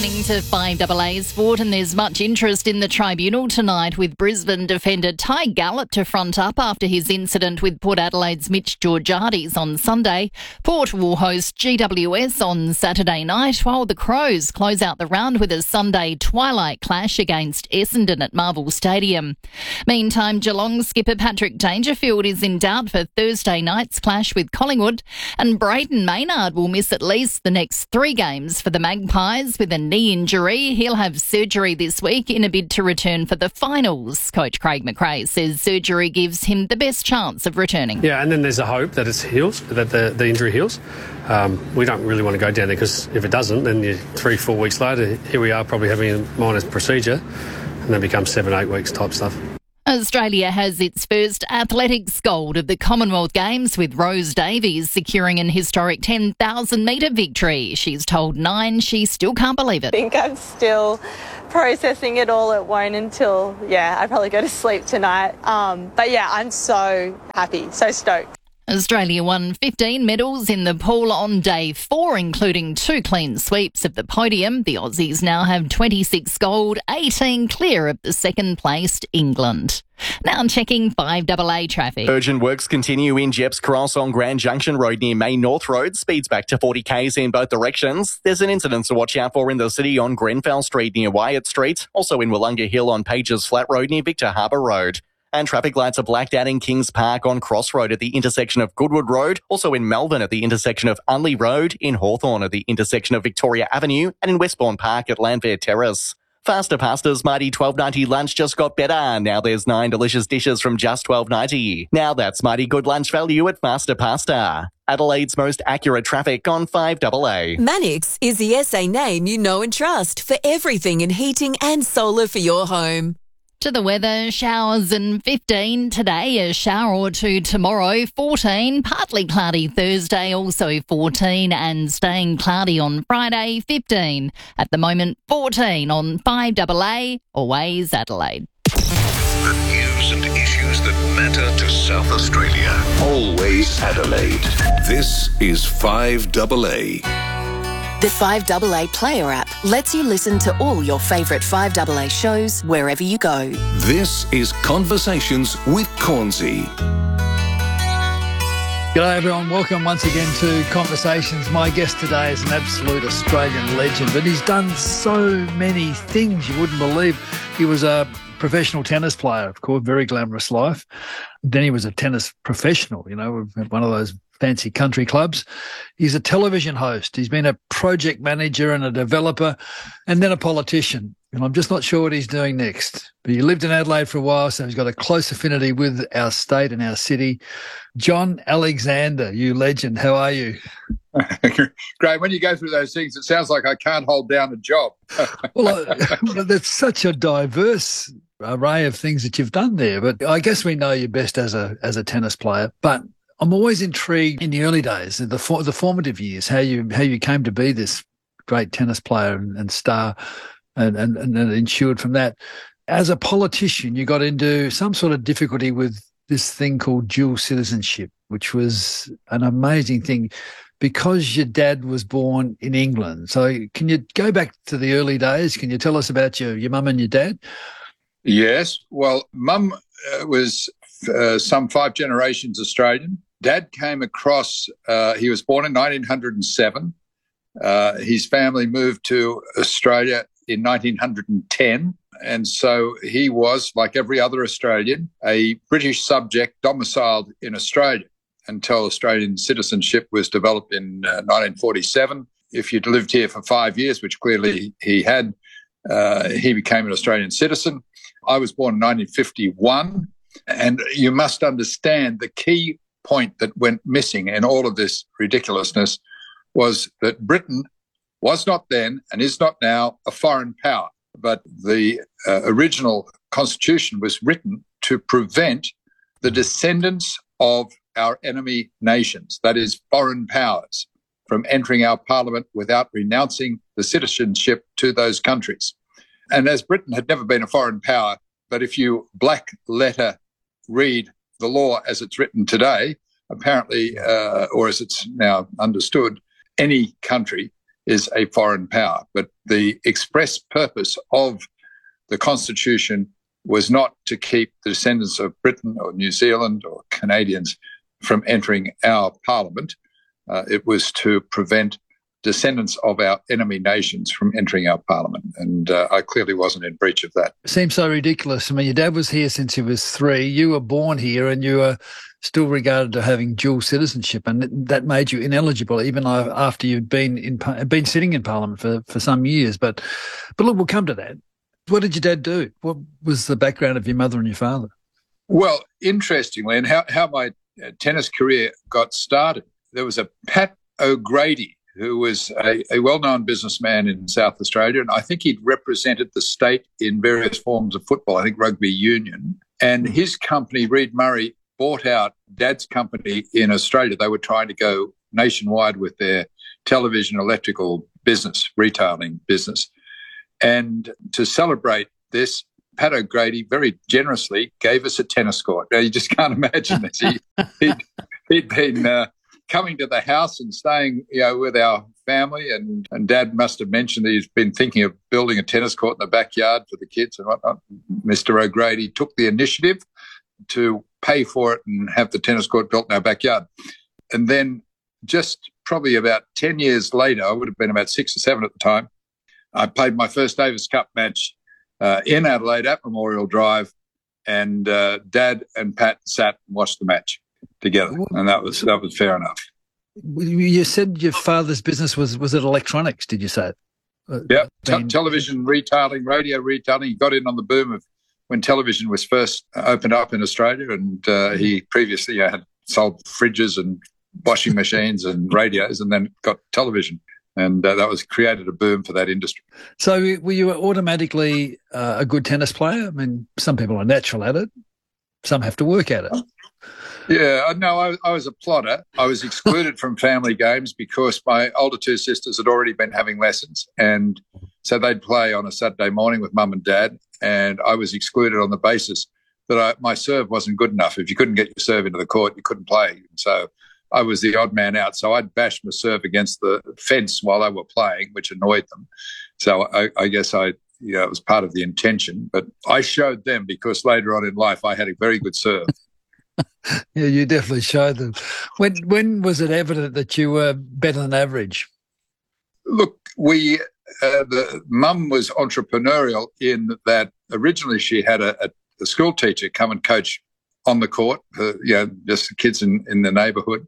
Turning to five double A sport, and there's much interest in the tribunal tonight with Brisbane defender Ty Gallop to front up after his incident with Port Adelaide's Mitch Georgiades on Sunday. Port will host G W S on Saturday night, while the Crows close out the round with a Sunday twilight clash against Essendon at Marvel Stadium. Meantime, Geelong skipper Patrick Dangerfield is in doubt for Thursday night's clash with Collingwood, and Brayden Maynard will miss at least the next three games for the Magpies with a knee injury. He'll have surgery this week in a bid to return for the finals. Coach Craig McRae says surgery gives him the best chance of returning. Yeah, and then there's a hope that it heals, that the, the injury heals. Um, we don't really want to go down there because if it doesn't, then you, three, four weeks later, here we are probably having a minor procedure, and then it becomes seven, eight weeks type stuff. Australia has its first athletics gold of the Commonwealth Games, with Rose Davies securing an historic ten thousand metre victory. She's told Nine she still can't believe it. I think I'm still processing it all. It won't until, yeah, I probably go to sleep tonight. Um, but yeah, I'm so happy, so stoked. Australia won fifteen medals in the pool on day four, including two clean sweeps of the podium. The Aussies now have twenty-six gold, eighteen clear of the second-placed England. Now checking five double A traffic. Urgent works continue in Jeps Cross on Grand Junction Road near Main North Road. Speeds back to forty k's in both directions. There's an incident to watch out for in the city on Grenfell Street near Wyatt Street. Also in Wollonga Hill on Pages Flat Road near Victor Harbour Road. And traffic lights are blacked out in Kings Park on Cross Road at the intersection of Goodwood Road. Also in Melbourne at the intersection of Unley Road. In Hawthorn at the intersection of Victoria Avenue. And in Westbourne Park at Landfair Terrace. Faster Pasta's mighty twelve ninety lunch just got better. Now there's nine delicious dishes from just twelve ninety. Now that's mighty good lunch value at Faster Pasta. Adelaide's most accurate traffic on five double A. Manix is the S A name you know and trust for everything in heating and solar for your home. To the weather, showers and fifteen today, a shower or two tomorrow, fourteen, partly cloudy Thursday, also fourteen, and staying cloudy on Friday, fifteen. At the moment, fourteen on five double A, always Adelaide. The news and issues that matter to South Australia, always Adelaide. This is five double A. The five double A Player app lets you listen to all your favourite five double A shows wherever you go. This is Conversations with Cornsey. G'day everyone, welcome once again to Conversations. My guest today is an absolute Australian legend, but he's done so many things you wouldn't believe. He was a professional tennis player, of course, very glamorous life. Then he was a tennis professional, you know, one of those fancy country clubs. He's a television host. He's been a project manager and a developer and then a politician. And I'm just not sure what he's doing next. But he lived in Adelaide for a while, so he's got a close affinity with our state and our city. John Alexander, you legend, how are you? Great. When you go through those things, it sounds like I can't hold down a job. Well, uh, that's such a diverse array of things that you've done there. But I guess we know you best as a as a tennis player. But I'm always intrigued in the early days, the for, the formative years, how you how you came to be this great tennis player and, and star, and, and and then ensured from that. As a politician, you got into some sort of difficulty with this thing called dual citizenship, which was an amazing thing because your dad was born in England. So can you go back to the early days? Can you tell us about your your mum and your dad? Yes. Well, mum uh, was uh, some five generations Australian. Dad came across, uh, he was born in nineteen oh seven. Uh, his family moved to Australia in nineteen ten. And so he was, like every other Australian, a British subject domiciled in Australia until Australian citizenship was developed in uh, nineteen forty-seven. If you'd lived here for five years, which clearly he had, uh, he became an Australian citizen. I was born in nineteen fifty-one. And you must understand the key point that went missing in all of this ridiculousness was that Britain was not then and is not now a foreign power. But the uh, original constitution was written to prevent the descendants of our enemy nations, that is foreign powers, from entering our parliament without renouncing the citizenship to those countries. And as Britain had never been a foreign power, but if you black letter read the law as it's written today, apparently, uh, or as it's now understood, any country is a foreign power. But the express purpose of the Constitution was not to keep the descendants of Britain or New Zealand or Canadians from entering our parliament. Uh, it was to prevent descendants of our enemy nations from entering our parliament. And uh, I clearly wasn't in breach of that. It seems so ridiculous. I mean, your dad was here since he was three. You were born here and you were still regarded to having dual citizenship, and that made you ineligible even after you'd been in been sitting in parliament for, for some years. But, but look, we'll come to that. What did your dad do? What was the background of your mother and your father? Well, interestingly, and how, how my tennis career got started, there was a Pat O'Grady, who was a, a well-known businessman in South Australia, and I think he'd represented the state in various forms of football, I think rugby union. And his company, Reed Murray, bought out Dad's company in Australia. They were trying to go nationwide with their television electrical business, retailing business. And to celebrate this, Pat O'Grady very generously gave us a tennis court. Now, you just can't imagine this. He, he'd, he'd been uh, coming to the house and staying, you know, with our family, and, and Dad must have mentioned that he's been thinking of building a tennis court in the backyard for the kids and whatnot. Mister O'Grady took the initiative to pay for it and have the tennis court built in our backyard. And then just probably about ten years later, I would have been about six or seven at the time, I played my first Davis Cup match uh, in Adelaide at Memorial Drive, and uh, Dad and Pat sat and watched the match together, and that was that was fair enough. You said your father's business was was it electronics? Did you say? Uh, yeah, Te- television retailing, radio retailing. He got in on the boom of when television was first opened up in Australia, and uh, he previously uh, had sold fridges and washing machines and radios, and then got television. And uh, that was created a boom for that industry. So were you automatically uh, a good tennis player? I mean, some people are natural at it. Some have to work at it. Yeah, no, I, I was a plotter. I was excluded from family games because my older two sisters had already been having lessons. And so they'd play on a Saturday morning with Mum and Dad. And I was excluded on the basis that I, my serve wasn't good enough. If you couldn't get your serve into the court, you couldn't play. And so I was the odd man out, so I'd bash my serve against the fence while they were playing, which annoyed them. So I, I guess I, you know, it was part of the intention. But I showed them because later on in life I had a very good serve. Yeah, you definitely showed them. When when was it evident that you were better than average? Look, we uh, the mum was entrepreneurial in that originally she had a, a, a school teacher come and coach on the court, uh, you know, just the kids in, in the neighbourhood.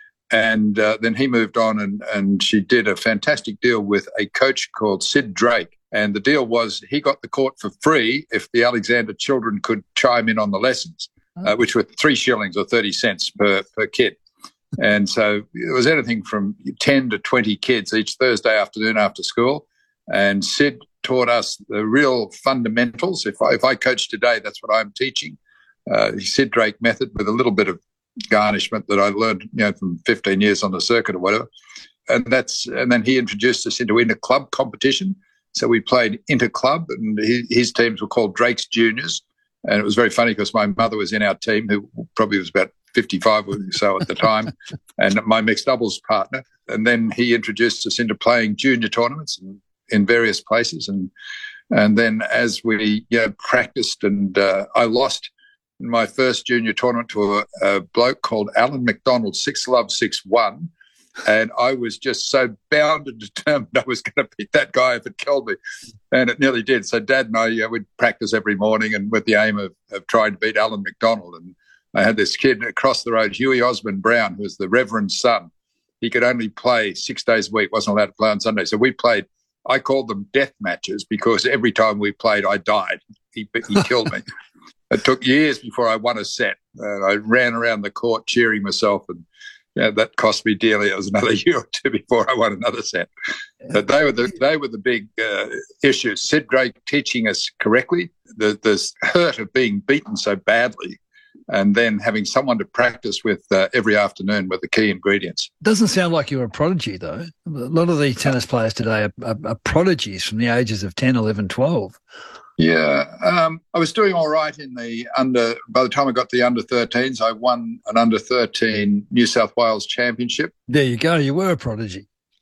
And uh, then he moved on and, and she did a fantastic deal with a coach called Sid Drake. And the deal was he got the court for free if the Alexander children could chime in on the lessons, uh, which were three shillings or thirty cents per, per kid. And so it was anything from ten to twenty kids each Thursday afternoon after school. And Sid taught us the real fundamentals. If I, if I coach today, that's what I'm teaching. Uh, Sid Drake method with a little bit of garnishment that I learned, you know, from fifteen years on the circuit or whatever. And that's and then he introduced us into inter-club competition. So we played inter-club, and he, his teams were called Drake's Juniors. And it was very funny because my mother was in our team, who probably was about fifty-five or so at the time, and my mixed doubles partner. And then he introduced us into playing junior tournaments in, in various places. And and then as we, you know, practiced, and uh, I lost my first junior tournament to a, a bloke called Alan McDonald, six love, six one. And I was just so bound and determined I was going to beat that guy if it killed me. And it nearly did. So Dad and I, you know, we'd practice every morning and with the aim of, of trying to beat Alan McDonald. And I had this kid across the road, Huey Osmond Brown, who was the Reverend's son. He could only play six days a week, wasn't allowed to play on Sunday. So we played, I called them death matches because every time we played, I died. He, he killed me. It took years before I won a set. Uh, I ran around the court cheering myself, and yeah, that cost me dearly. It was another year or two before I won another set. But they were the they were the big uh, issues. Sid Drake teaching us correctly, the the hurt of being beaten so badly, and then having someone to practice with uh, every afternoon were the key ingredients. Doesn't sound like you're a prodigy, though. A lot of the tennis players today are, are, are prodigies from the ages of ten, eleven, twelve. Yeah, um, I was doing all right in the under. By the time I got to the under thirteens, I won an under thirteen New South Wales championship. There you go. You were a prodigy.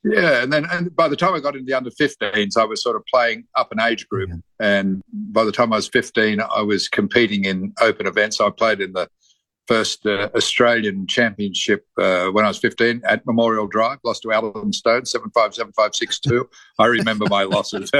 Yeah, and then and by the time I got into the under fifteens, I was sort of playing up an age group. Yeah. And by the time I was fifteen, I was competing in open events. I played in the first uh, Australian Championship uh, when I was fifteen at Memorial Drive, lost to Alan Stone, seven five, seven five, six two. I remember my losses.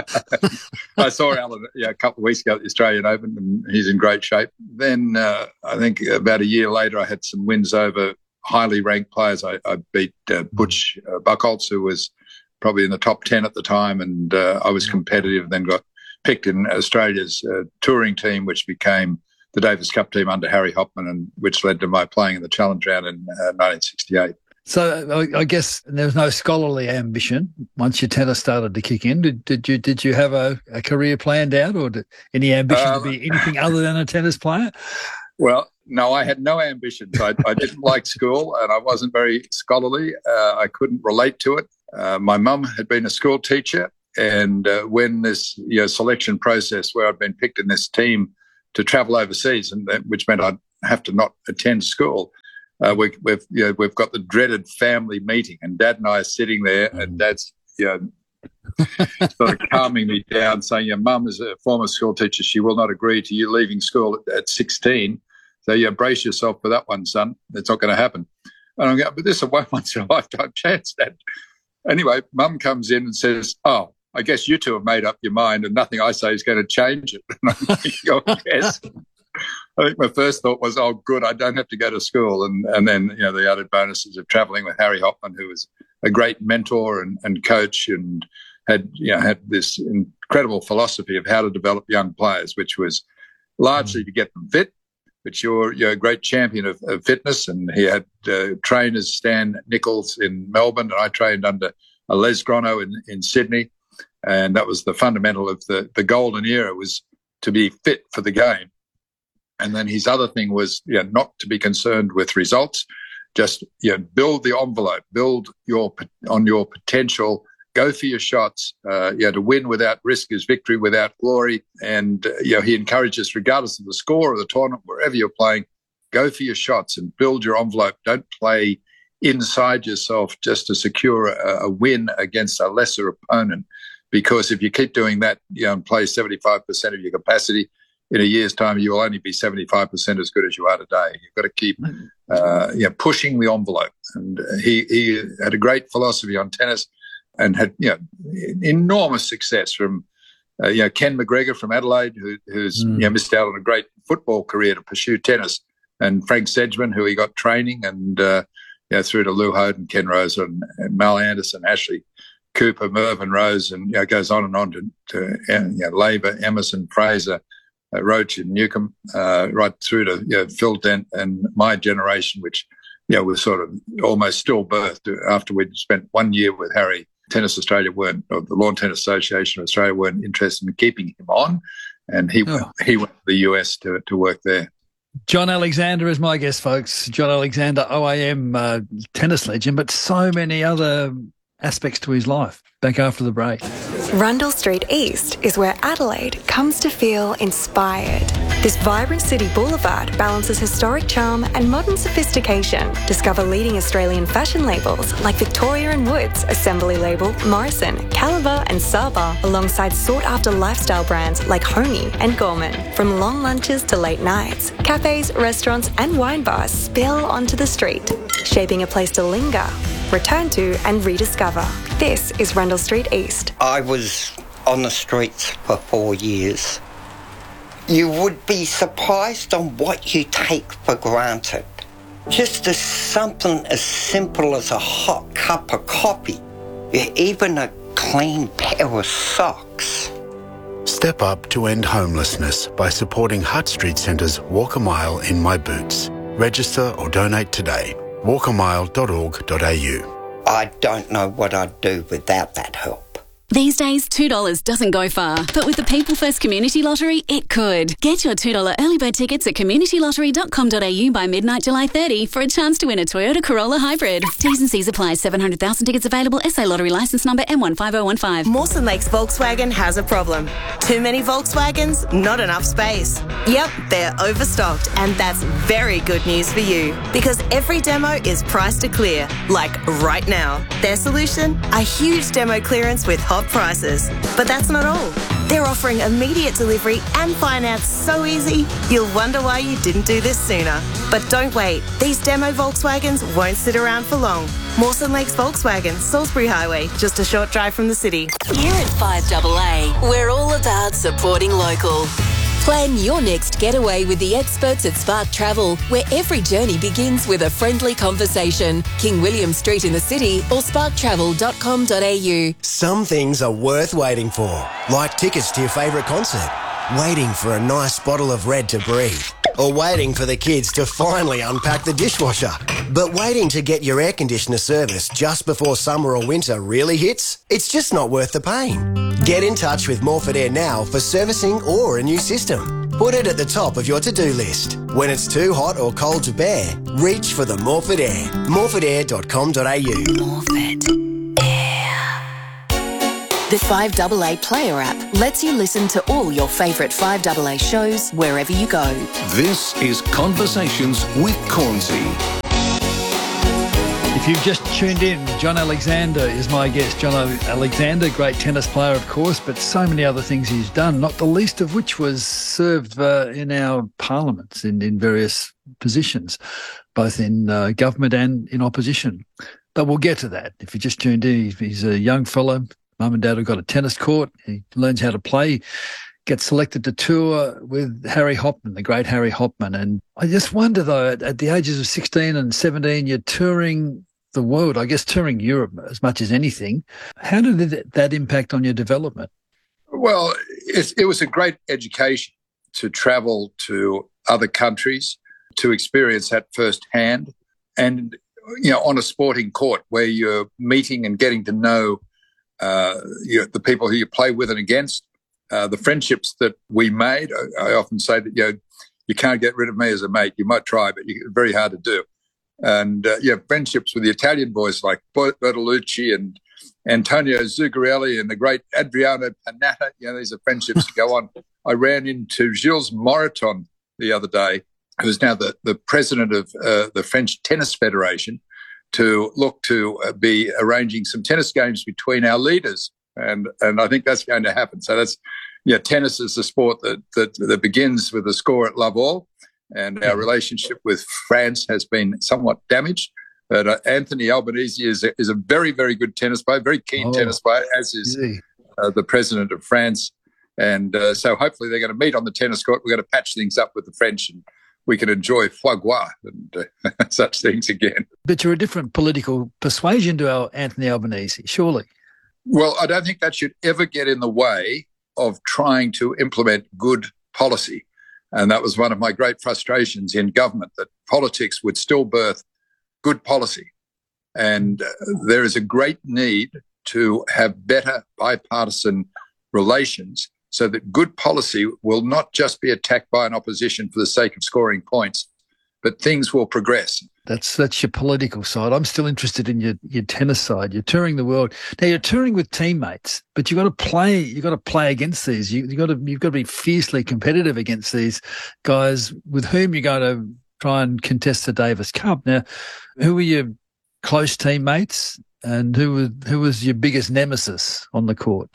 I saw Alan yeah, a couple of weeks ago at the Australian Open, and he's in great shape. Then uh, I think about a year later, I had some wins over highly ranked players. I, I beat uh, Butch uh, Buchholz, who was probably in the top ten at the time, and uh, I was competitive, then got picked in Australia's uh, touring team, which became the Davis Cup team under Harry Hopman, and which led to my playing in the Challenge Round in uh, nineteen sixty-eight. So I, I guess there was no scholarly ambition once your tennis started to kick in. Did, did you did you have a, a career planned out, or did, any ambition um, to be anything other than a tennis player? Well, no, I had no ambitions. I, I didn't like school, and I wasn't very scholarly. Uh, I couldn't relate to it. Uh, my mum had been a school teacher, and uh, when this you know, selection process where I'd been picked in this team to travel overseas, and that, which meant I'd have to not attend school, uh, we, we've you know, we've got the dreaded family meeting, and Dad and I are sitting there, and Dad's you know, sort of calming me down, saying, "Your mum is a former school teacher; she will not agree to you leaving school at, at sixteen." So, yeah, brace yourself for that one, son. It's not going to happen. And I'm going, but this is a once-in-a-lifetime chance, Dad. Anyway, Mum comes in and says, oh, I guess you two have made up your mind and nothing I say is going to change it. And I'm thinking, oh, yes. I think my first thought was, oh, good, I don't have to go to school. And and then, you know, the added bonuses of travelling with Harry Hopman, who was a great mentor and, and coach, and had, you know, had this incredible philosophy of how to develop young players, which was largely to get them fit. But you're, you're a great champion of, of fitness, and he had uh, trainers, Stan Nichols in Melbourne, and I trained under uh, Les Grono in, in Sydney, and that was the fundamental of the, the golden era, was to be fit for the game. And then his other thing was you know, not to be concerned with results, just you know, build the envelope, build your on your potential, go for your shots. Uh, you know, to win without risk is victory without glory. And uh, you know, he encourages, regardless of the score of the tournament, wherever you're playing, go for your shots and build your envelope. Don't play inside yourself just to secure a, a win against a lesser opponent. Because if you keep doing that, you know, and play seventy-five percent of your capacity, in a year's time, you will only be seventy-five percent as good as you are today. You've got to keep, uh, you know, pushing the envelope. And he he had a great philosophy on tennis, and had you know enormous success from uh, you know Ken McGregor from Adelaide, who, who's mm. you know, missed out on a great football career to pursue tennis, and Frank Sedgman, who he got training, and uh, you know through to Lou Hoden, Ken Rose, and, and Mal Anderson, Ashley Cooper, Mervyn Rose, and you know, goes on and on to, to you know, Labour, Emerson, Fraser, uh, Roach, and Newcomb, uh, right through to you know, Phil Dent and my generation, which you know was sort of almost stillbirthed after we'd spent one year with Harry. Tennis Australia weren't, or the Lawn Tennis Association of Australia weren't interested in keeping him on, and he oh. he went to the U S to to work there. John Alexander is my guest, folks. John Alexander, O A M uh, tennis legend, but so many other aspects to his life. Back after the break. Rundle Street East is where Adelaide comes to feel inspired. This vibrant city boulevard balances historic charm and modern sophistication. Discover leading Australian fashion labels like Victoria and Woods, Assembly Label, Morrison, Caliber and Saba, alongside sought-after lifestyle brands like Homey and Gorman. From long lunches to late nights, cafes, restaurants and wine bars spill onto the street, shaping a place to linger, return to and rediscover. This is Rundle Street East. I was on the streets for four years. You would be surprised on what you take for granted. Just as something as simple as a hot cup of coffee, even a clean pair of socks. Step up to end homelessness by supporting Hutt Street Centre's Walk a Mile in My Boots. Register or donate today. walk a mile dot org dot a u. I don't know what I'd do without that help. These days, two dollars doesn't go far, but with the People First Community Lottery, it could. Get your two dollars early bird tickets at community lottery dot com dot a u by midnight July thirtieth for a chance to win a Toyota Corolla Hybrid. T's and C's apply. seven hundred thousand tickets available. S A Lottery licence number M one five oh one five. Mawson Lakes Volkswagen has a problem. Too many Volkswagens, not enough space. Yep, they're overstocked, and that's very good news for you because every demo is priced to clear, like right now. Their solution? A huge demo clearance with hot prices. But that's not all. They're offering immediate delivery and finance so easy, you'll wonder why you didn't do this sooner. But don't wait. These demo Volkswagens won't sit around for long. Mawson Lakes Volkswagen, Salisbury Highway, just a short drive from the city. Here at five double A, we're all about supporting local. Plan your next getaway with the experts at Spark Travel, where every journey begins with a friendly conversation. King William Street in the city or spark travel dot com dot a u. Some things are worth waiting for, like tickets to your favourite concert, waiting for a nice bottle of Red to breathe, or waiting for the kids to finally unpack the dishwasher. But waiting to get your air conditioner serviced just before summer or winter really hits? It's just not worth the pain. Get in touch with Morford Air now for servicing or a new system. Put it at the top of your to-do list. When it's too hot or cold to bear, reach for the Morford Air. morford air dot com dot a u. Morford Air. The five double A Player app lets you listen to all your favourite five double A shows wherever you go. This is Conversations with Cornsey. If you've just tuned in, John Alexander is my guest. John Alexander, great tennis player, of course, but so many other things he's done, not the least of which was served uh, in our parliaments in, in various positions, both in uh, government and in opposition. But we'll get to that. If you just tuned in, he's a young fellow. Mum and Dad have got a tennis court. He learns how to play, gets selected to tour with Harry Hopman, the great Harry Hopman. And I just wonder, though, at, at the ages of sixteen and seventeen, you're touring the world, I guess touring Europe as much as anything. How did it, that impact on your development? Well, it, it was a great education to travel to other countries, to experience that firsthand. And, you know, on a sporting court where you're meeting and getting to know uh, you know, the people who you play with and against, uh, the friendships that we made. I, I often say that, you know, you can't get rid of me as a mate. You might try, but it's very hard to do. And, uh, yeah, friendships with the Italian boys like Bertolucci and Antonio Zuccarelli and the great Adriano Panatta. You know, these are friendships that go on. I ran into Gilles Moreton the other day, who's now the, the president of uh, the French Tennis Federation, to look to uh, be arranging some tennis games between our leaders. And and I think that's going to happen. So that's, yeah, tennis is the sport that, that, that begins with a score at love all. And our relationship with France has been somewhat damaged. But uh, Anthony Albanese is a, is a very, very good tennis player, very keen oh, tennis player, as is uh, the president of France. And uh, so hopefully they're going to meet on the tennis court. We're going to patch things up with the French and we can enjoy foie gras and uh, such things again. But you're a different political persuasion to our Anthony Albanese, surely. Well, I don't think that should ever get in the way of trying to implement good policy. And that was one of my great frustrations in government, that politics would still birth good policy. And uh, there is a great need to have better bipartisan relations so that good policy will not just be attacked by an opposition for the sake of scoring points, but things will progress. That's that's your political side. I'm still interested in your, your tennis side. You're touring the world. Now you're touring with teammates, but you've got to play. You've got to play against these. You, you've got to you've got to be fiercely competitive against these guys with whom you're going to try and contest the Davis Cup. Now, who were your close teammates, and who was who was your biggest nemesis on the court?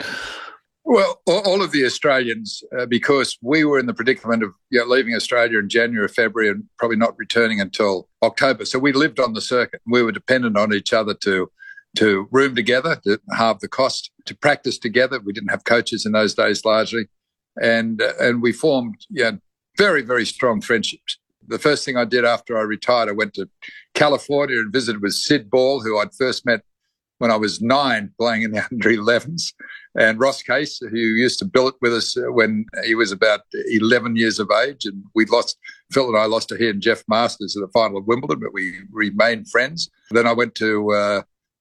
Well, all of the Australians, uh, because we were in the predicament of, you know, leaving Australia in January, February, and probably not returning until October. So we lived on the circuit. We were dependent on each other to to room together, to halve the cost, to practice together. We didn't have coaches in those days largely. And uh, and we formed, you know, very, very strong friendships. The first thing I did after I retired, I went to California and visited with Sid Ball, who I'd first met when I was nine, playing in the under elevens, and Ross Case, who used to billet with us when he was about eleven years of age. And we lost, Phil and I lost to he and Jeff Masters in the final of Wimbledon, but we remained friends. Then I went to uh,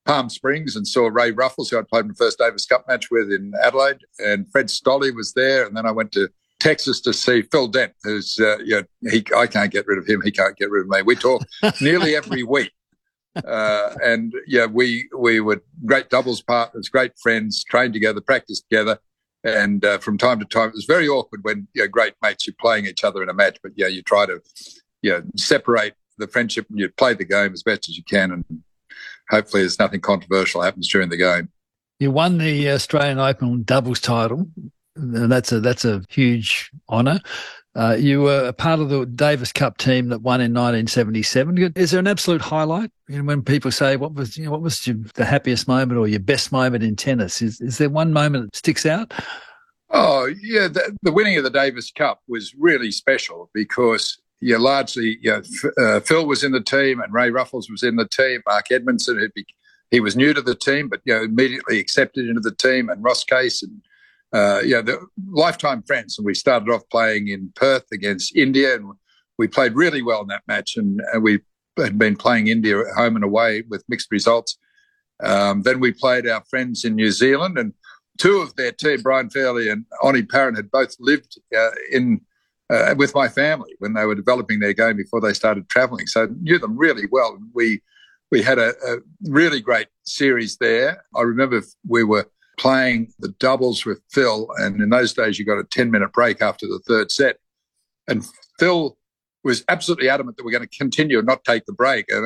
Palm Springs and saw Ray Ruffles, who I played my first Davis Cup match with in Adelaide, and Fred Stolle was there. And then I went to Texas to see Phil Dent, who's, uh, you know, he, I can't get rid of him. He can't get rid of me. We talk nearly every week. Uh, and, yeah, we, we were great doubles partners, great friends, trained together, practiced together. And uh, from time to time, it was very awkward when, you know, great mates, you're playing each other in a match, but, yeah, you try to, you know, separate the friendship and you play the game as best as you can. And hopefully there's nothing controversial happens during the game. You won the Australian Open doubles title. And that's a that's a huge honour. Uh, you were a part of the Davis Cup team that won in nineteen seventy-seven. Is there an absolute highlight? You know, when people say what was you know, what was your, the happiest moment or your best moment in tennis? Is is there one moment that sticks out? Oh yeah, the, the winning of the Davis Cup was really special because yeah, largely you know, F- uh, Phil was in the team and Ray Ruffles was in the team. Mark Edmondson, who'd be, he was new to the team, but you know immediately accepted into the team, and Ross Case and. Uh, yeah, they're lifetime friends. And we started off playing in Perth against India, and we played really well in that match. And, and we had been playing India at home and away with mixed results. Um, then we played our friends in New Zealand, and two of their team, Brian Fairley and Oni Parent, had both lived uh, in uh, with my family when they were developing their game before they started travelling. So I knew them really well. We we had a, a really great series there. I remember we were playing the doubles with Phil, and in those days you got a ten-minute break after the third set. And Phil was absolutely adamant that we're going to continue and not take the break. And